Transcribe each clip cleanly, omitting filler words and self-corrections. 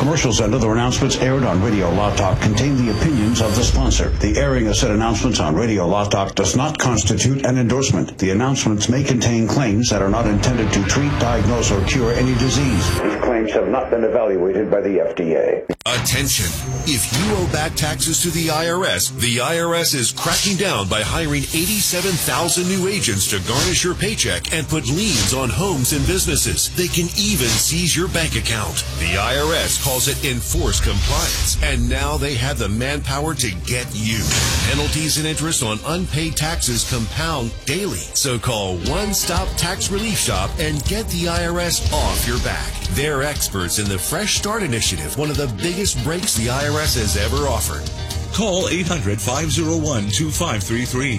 commercials and other announcements aired on Radio Law Talk contain the opinions of the sponsor. The airing of said announcements on Radio Law Talk does not constitute an endorsement. The announcements may contain claims that are not intended to treat, diagnose, or cure any disease. These claims have not been evaluated by the FDA. Attention. If you owe back taxes to the IRS is cracking down by hiring 87,000 new agents to garnish your paycheck and put liens on homes and businesses. They can even seize your bank account. The IRS calls it enforced compliance, and now they have the manpower to get you. Penalties and interest on unpaid taxes compound daily. So call One Stop Tax Relief Shop and get the IRS off your back. They're experts in the Fresh Start Initiative, one of the biggest breaks the IRS has ever offered. Call 800-501-2533.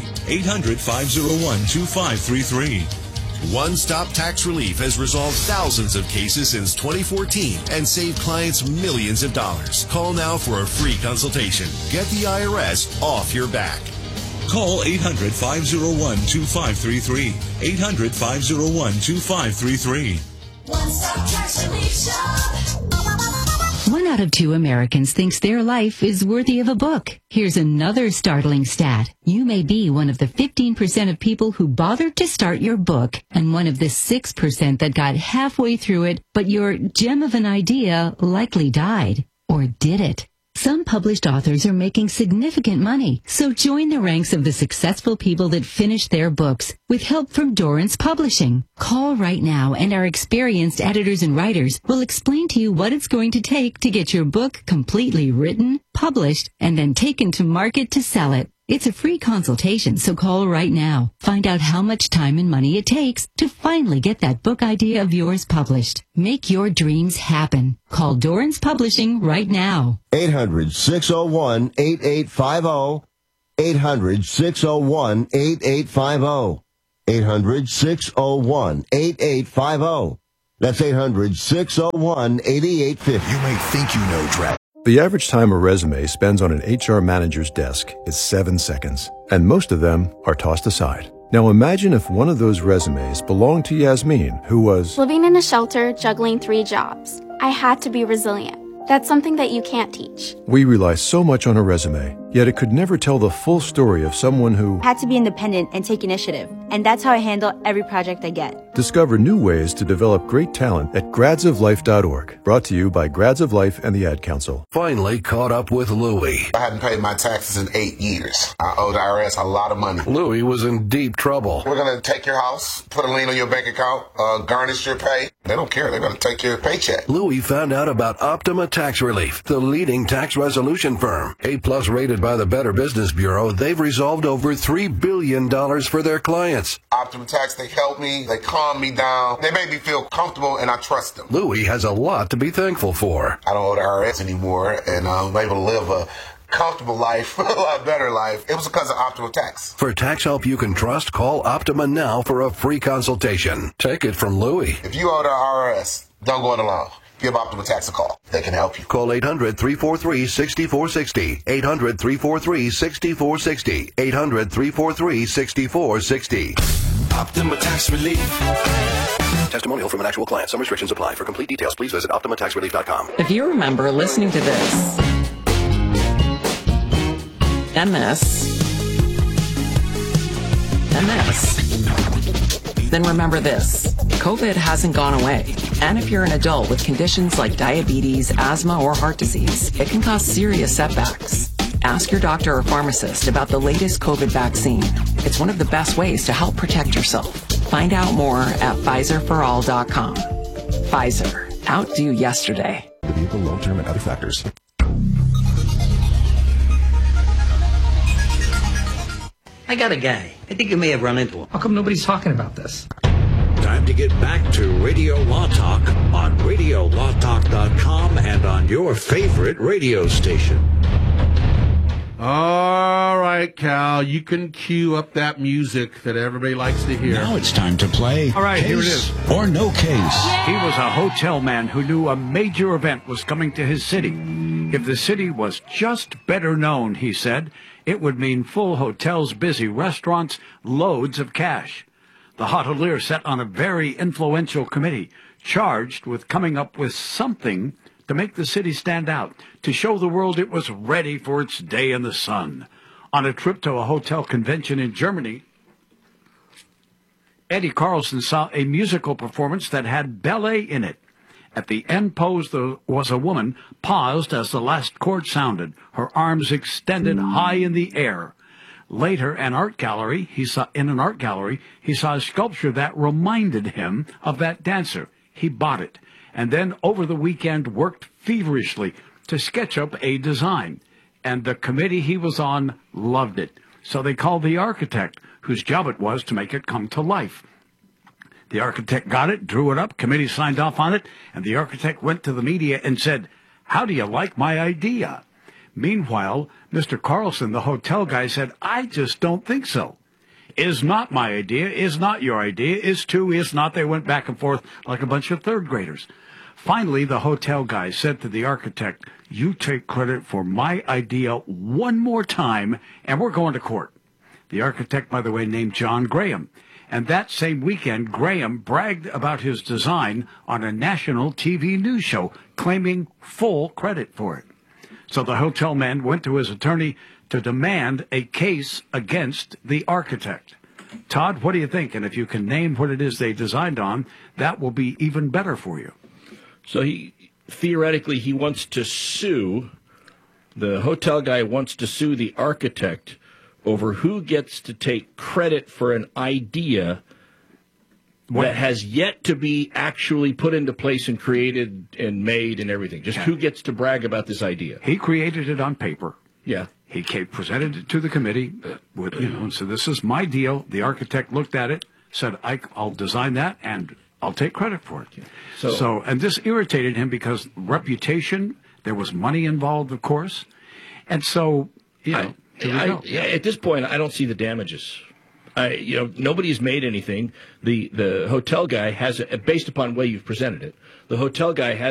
800-501-2533. One Stop Tax Relief has resolved thousands of cases since 2014 and saved clients millions of dollars. Call now for a free consultation. Get the IRS off your back. Call 800-501-2533. 800-501-2533. One Stop Tax Relief Shop. 1 out of 2 Americans thinks their life is worthy of a book. Here's another startling stat. You may be one of the 15% of people who bothered to start your book and one of the 6% that got halfway through it, but your gem of an idea likely died. Or did it? Some published authors are making significant money, so join the ranks of the successful people that finished their books with help from Dorrance Publishing. Call right now and our experienced editors and writers will explain to you what it's going to take to get your book completely written, published, and then taken to market to sell it. It's a free consultation, so call right now. Find out how much time and money it takes to finally get that book idea of yours published. Make your dreams happen. Call Dorrance Publishing right now. 800-601-8850. 800-601-8850. 800-601-8850. That's 800-601-8850. You may think you know traffic. The average time a resume spends on an HR manager's desk is 7 seconds, and most of them are tossed aside. Now imagine if one of those resumes belonged to Yasmin, who was living in a shelter, juggling 3 jobs. I had to be resilient. That's something that you can't teach. We rely so much on a resume, yet it could never tell the full story of someone who had to be independent and take initiative. And that's how I handle every project I get. Discover new ways to develop great talent at gradsoflife.org. Brought to you by Grads of Life and the Ad Council. Finally caught up with Louie. I hadn't paid my taxes in 8 years. I owed the IRS a lot of money. Louie was in deep trouble. We're going to take your house, put a lien on your bank account, garnish your pay. They don't care. They're going to take your paycheck. Louie found out about Optima Tax Relief, the leading tax resolution firm. A-plus rated by the Better Business Bureau, they've resolved over $3 billion for their clients. Optima Tax, they help me, they calm me down, they make me feel comfortable, and I trust them. Louie has a lot to be thankful for. I don't owe the IRS anymore, and I'm able to live a comfortable life, a lot better life. It was because of Optima Tax. For tax help you can trust, call Optima now for a free consultation. Take it from Louie. If you owe the IRS, don't go it alone. Give Optima Tax a call. They can help you. Call 800-343-6460. 800-343-6460. 800-343-6460. Optima Tax Relief. Testimonial from an actual client. Some restrictions apply. For complete details, please visit OptimaTaxRelief.com. If you remember listening to this, MS, then remember this. COVID hasn't gone away. And if you're an adult with conditions like diabetes, asthma, or heart disease, it can cause serious setbacks. Ask your doctor or pharmacist about the latest COVID vaccine. It's one of the best ways to help protect yourself. Find out more at PfizerForAll.com. Pfizer. Outdo yesterday. The vehicle, long-term, and other factors. I got a guy. I think you may have run into him. How come nobody's talking about this? Time to get back to Radio Law Talk on RadioLawTalk.com and on your favorite radio station. All right, Cal, you can cue up that music that everybody likes to hear. Now it's time to play. All right, Case here it is. Or No Case. He was a hotel man who knew a major event was coming to his city. If the city was just better known, he said, it would mean full hotels, busy restaurants, loads of cash. The hotelier sat on a very influential committee, charged with coming up with something to make the city stand out, to show the world it was ready for its day in the sun. On a trip to a hotel convention in Germany, Eddie Carlson saw a musical performance that had ballet in it. At the end pose, there was a woman paused as the last chord sounded, her arms extended high in the air. Later, in an art gallery, he saw a sculpture that reminded him of that dancer. He bought it, and then over the weekend worked feverishly to sketch up a design. And the committee he was on loved it. So they called the architect, whose job it was to make it come to life. The architect got it, drew it up, committee signed off on it, and the architect went to the media and said, "How do you like my idea?" Meanwhile, Mr. Carlson, the hotel guy, said, "I just don't think so. Is not my idea, is not your idea, is to, is not." They went back and forth like a bunch of third graders. Finally, the hotel guy said to the architect, "You take credit for my idea one more time, and we're going to court." The architect, by the way, named John Graham. And that same weekend, Graham bragged about his design on a national TV news show, claiming full credit for it. So the hotel man went to his attorney to demand a case against the architect. Todd, what do you think? And if you can name what it is they designed on, that will be even better for you. So theoretically, he wants to sue, the hotel guy wants to sue the architect over who gets to take credit for an idea that has yet to be actually put into place and created and made and everything. Just who gets to brag about this idea. He created it on paper. Yeah. He presented it to the committee and said, "This is my deal." The architect looked at it, said, "I'll design that and I'll take credit for it." So, and this irritated him because reputation, there was money involved, of course. And so, at this point, I don't see the damages. Nobody's made anything. The hotel guy has, based upon the way you've presented it, the hotel guy has